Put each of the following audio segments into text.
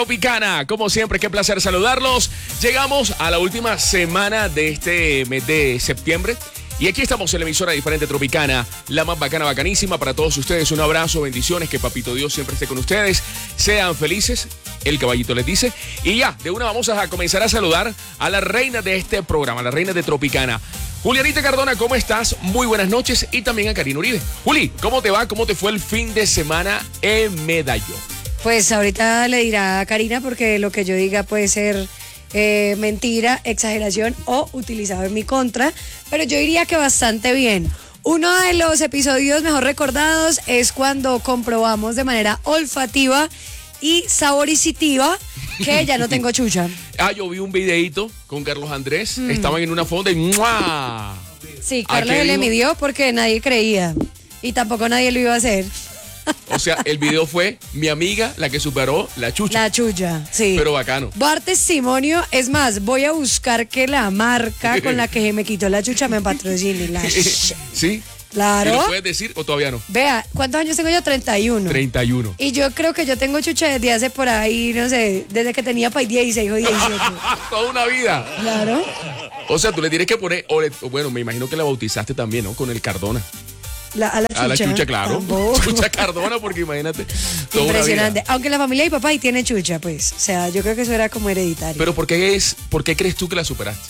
Tropicana, como siempre, qué placer saludarlos. Llegamos a la última semana de este mes de septiembre y aquí estamos en la emisora diferente Tropicana, la más bacana, bacanísima para todos ustedes. Un abrazo, bendiciones, que Papito Dios siempre esté con ustedes. Sean felices, el caballito les dice. Y ya, de una vamos a comenzar a saludar a la reina de este programa, la reina de Tropicana. Julianita Cardona, ¿cómo estás? Muy buenas noches. Y también a Karina Uribe. Juli, ¿cómo te va? ¿Cómo te fue el fin de semana en Medallo? Pues ahorita le dirá a Karina porque lo que yo diga puede ser mentira, exageración o utilizado en mi contra, pero yo diría que bastante bien. Uno de los episodios mejor recordados es cuando comprobamos de manera olfativa y saboricitiva que ya no tengo chucha. Yo vi un videíto con Carlos Andrés, estaban en una fonda y ¡mua! Sí, Carlos le midió porque nadie creía y tampoco nadie lo iba a hacer. O sea, el video fue mi amiga la que superó la chucha. La chucha, sí. Pero bacano. Voy a dar testimonio, es más, voy a buscar que la marca con la que me quitó la chucha me patrocine. ¿Sí? Claro. ¿Y lo puedes decir o todavía no? Vea, ¿cuántos años tengo yo? 31. 31. Y yo creo que yo tengo chucha desde hace por ahí, no sé, desde que tenía para 16 o 17. Toda una vida. Claro. O sea, tú le tienes que poner, bueno, me imagino que la bautizaste también, ¿no? Con el Cardona. A la chucha, claro. Tampoco. Chucha Cardona, porque imagínate. Toda impresionante. Aunque la familia de mi papá ahí tiene chucha, pues. O sea, yo creo que eso era como hereditario. Pero ¿por qué crees tú que la superaste?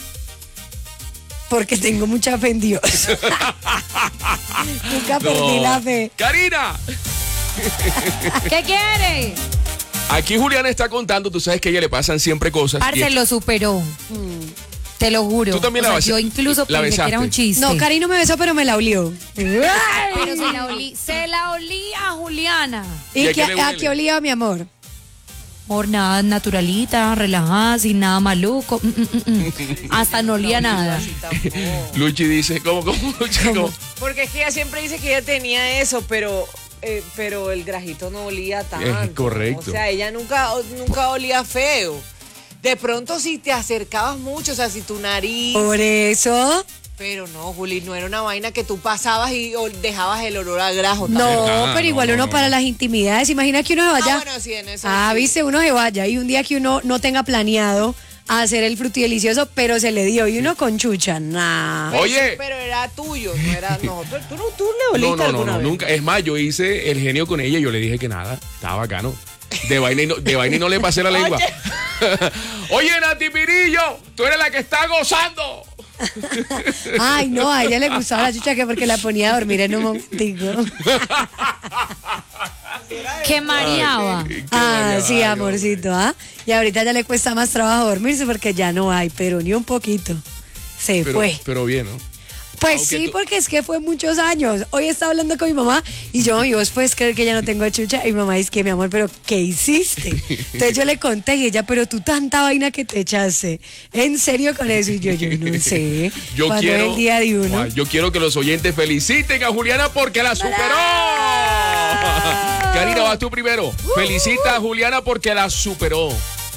Porque tengo mucha fe en Dios. Nunca perdí la fe. ¡Karina! ¿Qué quiere? Aquí Juliana está contando, tú sabes que a ella le pasan siempre cosas. Parce, lo superó. Te lo juro. Tú también yo incluso pensé que era un chiste. No, Cari no me besó, pero me la olió. Pero se la olí a Juliana. ¿Y a qué olía, mi amor? Por nada, naturalita, relajada, sin nada maluco. Hasta no olía nada. Luchi dice, ¿cómo Luchi? ¿Cómo? Porque es que ella siempre dice que ella tenía eso, pero el grajito no olía tanto. Es correcto. O sea, ella nunca olía feo. De pronto si te acercabas mucho, o sea, si tu nariz... Por eso... Pero no, Juli, no era una vaina que tú pasabas y dejabas el olor a grajo. No, pero igual uno para las intimidades, imagina que uno se vaya... bueno, sí, en eso sí. Viste, uno se vaya y un día que uno no tenga planeado hacer el frutidelicioso, pero se le dio y uno con chucha, nah. Oye. Pero era tuyo, no era... No, tú le oliste alguna vez. Nunca. Es más, yo hice el genio con ella y yo le dije que nada, estaba bacano. De vaina y no le pasé la lengua. Oye, Nati Pirillo, tú eres la que está gozando. Ay, no, a ella le gustaba la chucha que porque la ponía a dormir en un momentico. Que mareaba. Sí, amorcito, Y ahorita ya le cuesta más trabajo dormirse porque ya no hay, pero ni un poquito. Se fue. Pero bien, ¿no? Pues sí, porque es que fue muchos años. Hoy estaba hablando con mi mamá y vos puedes creer que ya no tengo chucha. Y mi mamá dice que, mi amor, ¿pero qué hiciste? Entonces yo le conté y ella, pero tú tanta vaina que te echaste. ¿En serio con eso? Y yo no sé. ¿Cuándo es el día de uno? Yo quiero que los oyentes feliciten a Juliana porque la superó. Karina, vas tú primero. Felicita a Juliana porque la superó.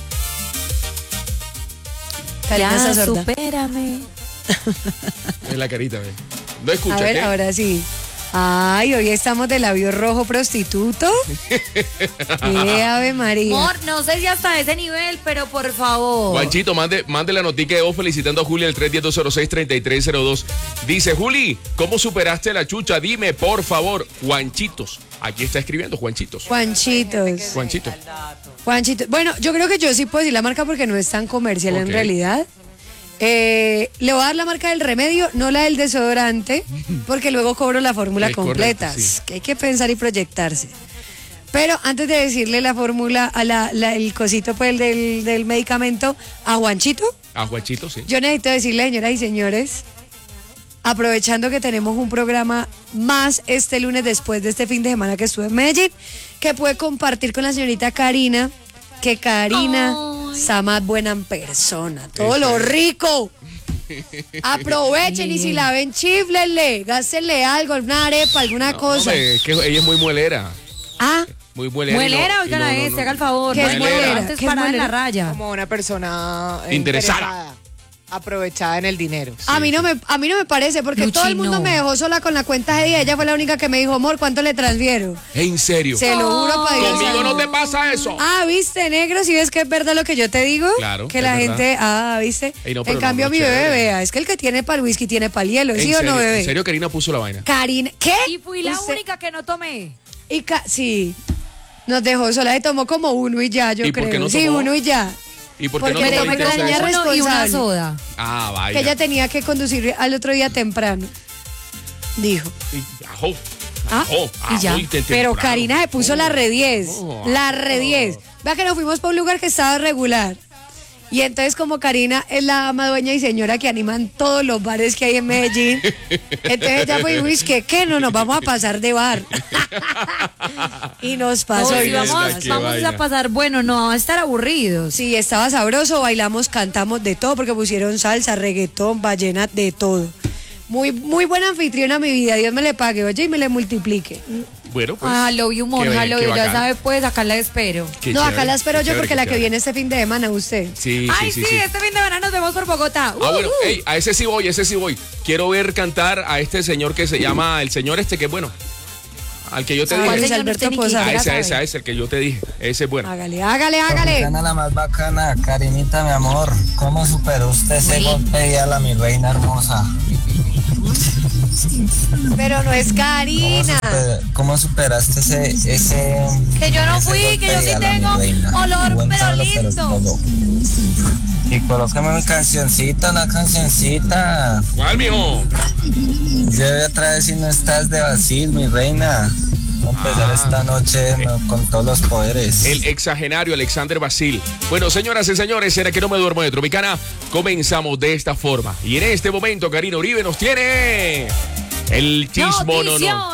Ya, supérame. En la carita, ¿ves? No escucha. A ver, ¿qué? ahora sí. Ay, hoy estamos de labio rojo prostituto. Ave María. Amor, no sé si hasta ese nivel, pero por favor. Juanchito, mande la notica de voz felicitando a Juli al 310-206-3302. Dice, Juli, ¿cómo superaste la chucha? Dime, por favor. Juanchitos. Aquí está escribiendo Juanchitos. Juanchitos. Juanchito. Bueno, yo creo que yo sí puedo decir la marca porque no es tan comercial en realidad. Le voy a dar la marca del remedio, no la del desodorante, porque luego cobro la fórmula completa. Correcto, sí. Que hay que pensar y proyectarse. Pero antes de decirle la fórmula, el cosito pues del medicamento a Juanchito. A Juanchito, sí. Yo necesito decirle, señoras y señores, aprovechando que tenemos un programa más este lunes después de este fin de semana que estuve en Medellín, que puede compartir con la señorita Karina, que Karina está más buena en persona. Todo lo rico. Aprovechen y si la ven, chiflenle, gástenle algo, alguna arepa, alguna cosa. Hombre, es que ella es muy muelera. Muy muelera. Muelera, oigan a haga el favor. ¿Qué es muelera? Antes ¿Qué es parada en la muelera? raya. Como una persona Interesada. aprovechada en el dinero. A mí no me parece, porque todo el Luchi, mundo no. me dejó sola con la cuenta de ella. Ella fue la única que me dijo, amor, ¿cuánto le transfiero? En serio. Se lo juro para Dios. Conmigo no te pasa eso. Ah, ¿viste, negro? ¿Sí ves que es verdad lo que yo te digo? Claro, Que es la verdad. gente, ¿viste? Ey, no, pero en cambio, no, mi chévere. bebé, vea, es que el que tiene para el whisky tiene para el hielo, ¿sí ¿En o serio? no, bebé? ¿En serio Karina puso la vaina? Karina, ¿qué? Y fui la Usted- única que no tomé. Sí, nos dejó sola y tomó como uno y ya, yo ¿Y por creo. qué no Sí, tomó? uno y ya. ¿Y por qué no Porque tomó tomé la con la niña intensa Uno y una responsable. soda. Ah, vaya. Que ella tenía que conducir al otro día temprano. Dijo. Ajo. ¿Ah? Ajo. Y ya. Ajo, y Pero temprano. Karina se puso la re 10. Oh. La re 10. Vea que nos fuimos para un lugar que estaba regular. Y entonces, como Karina es la ama, dueña y señora que animan todos los bares que hay en Medellín, entonces ella fue y dijo, ¿qué? No nos vamos a pasar de bar. Y nos pasó. No, y si nos Ay, vamos, qué pasó. vamos vaina. a pasar, bueno, no, vamos a estar aburridos. Sí, estaba sabroso, bailamos, cantamos de todo, porque pusieron salsa, reggaetón, ballena, de todo. Muy, muy buena anfitriona mi vida, Dios me le pague, oye, y me le multiplique. Bueno, pues. Ah, lo vi humor, qué bien, lo qué vi, ya bacán. sabe, pues acá la espero. Qué No, chévere, acá la espero qué yo chévere, porque qué la que chévere. viene este fin de semana, usted. Sí, Ay, sí, sí, sí. este fin de semana nos vemos por Bogotá. Ah, bueno, ey, a ese sí voy, ese sí voy. Quiero ver cantar a este señor que se llama, el señor este que es bueno. Al que yo te ¿Cuál dije. es Alberto Posada? A ese, el que yo te dije. Ese es bueno. Hágale, hágale, hágale. Gana la más bacana, Karinita, mi amor. ¿Cómo superó usted ese golpe y a la mi reina hermosa? Pero no es Karina. ¿Cómo superaste ese Que yo no ese fui, golpe que yo y sí a la mi tengo reina? olor, Buen pero palo, lindo. todo. Y colócame una cancioncita. ¿Cuál, mijo? Lleve otra vez si no estás de Basil, mi reina. Vamos a empezar esta noche con todos los poderes. El exagenario Alexander Basil. Bueno, señoras y señores, era que no me duermo de Tropicana. Comenzamos de esta forma. Y en este momento, Karina Uribe nos tiene el chismo, no. Notición.